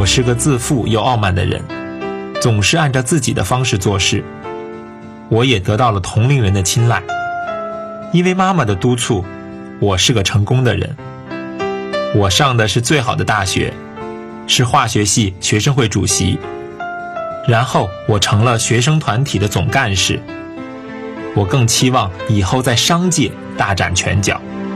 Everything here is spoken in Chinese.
是个自负又傲慢的人，总是按照自己的方式做事。我也得到了同龄人的青睐，因为妈妈的督促，我是个成功的人。我上的是最好的大学，是化学系学生会主席，然后我成了学生团体的总干事。我更期望以后在商界大展拳脚。